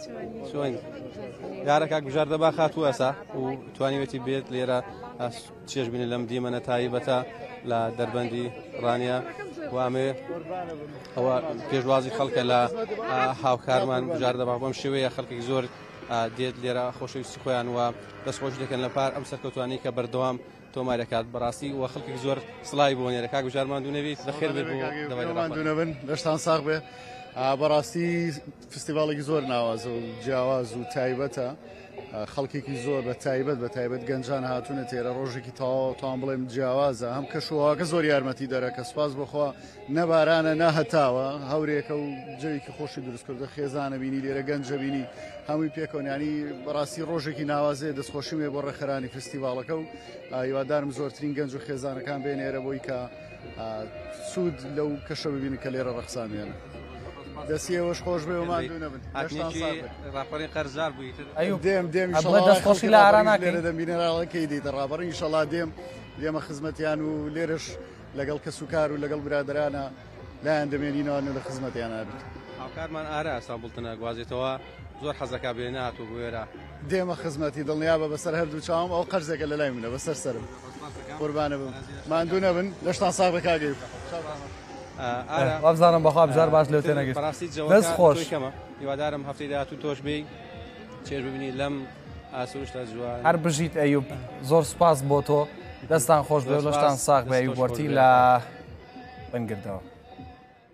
شوين یارەکە بژار دەبا خاتووەسا و توانیوێتی بێت لێرە چێژ بینی لەم دیمەنە تایبەتە لە دەربەندی ڕانیە وامێ ئەوە پێشوازی خەڵکە لە هاوکارمان بژار دەبا بەم شێوەیە خەڵکی زۆر دێت لێرە خۆشەویستی خۆیان وە دەستخۆش دەکەن لە پار ئەم سەرکەوتوانی کە بەردەوام تۆمارەکات بەڕاستی و خەڵکی زۆر سڵای بۆ نێرە کاک بژارمان دوونەویت بەخێر بێت دوونەبن دەشتان ساغ بێ بەڕاستی فستیڤالێکی زۆر ناوازە و جیاواز و تایبەتە خەڵکێکی زۆر بە تایبەت گەنجان هاتوونە تێرە ڕۆژێکی تاوان بڵێم جیاوازە هەم کەشواکە زۆر یارمەتی دەرەکە سپاس بخوا نەبارانە نەهەتاوە هەورێکە و جەوێکی خۆشی دروستکردە خێزانە بینی لێرە گەنجە بینی هەمووی پێکەونیانی بەڕاستی ڕۆژێکی ناوازێ دەستخۆشی مێ بۆ ڕێکخەرانی فستیڤالەکە و هیوادارم زۆرترین گەنج و خێزانەکان بێنێرە بۆی کە سوود لەو کەشە ببینی کە لێرە ڕەخسانێنە دەسیەوەش خۆش بێ ومان دوو نەبن ڕاپەڕی قەرزار بوویتر دێم دەستخۆشی لە ئاراناکەی دەمبینێراڵەکەی دیتە ڕاپەڕی ئینشەڵا دێمە خزمەتیان و لێرەش لەگەڵ کەس و کار و لەگەڵ برادرانە لایەن دەمێنینەوە لە خزمەتیان نابێت هاوکارمان ئارە ئەسامبولتنە گوازێتەوە زۆر حەزەکە بێ نهاتوو بوێرە دێمە خزمەتی دڵنیابە بەسەر هەردوو چاوم ئەو قەرزێکە لە لای منە بەسەر سرم قوربانە بم ماندوو نەبن لەشتان ساغ بەکاگەی وابزانم بەخوا بژار باش لێو تێنەگەیت دەست خۆش هیوادارم هەفتەی داهاتوو تۆش بێ چێژ ببینی لەم ئاسوشتە جوان هەر بژیت ئەیوب زۆر سوپاس بۆ تۆ دەستان خۆش بێ و لەشتان ساغ بێ ئەیوب وەرتی لە بنگردەوە